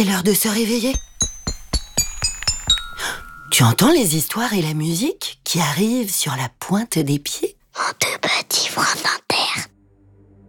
c'est l'heure de se réveiller. Tu entends les histoires et la musique qui arrivent sur la pointe des pieds? Mon tout petit froidant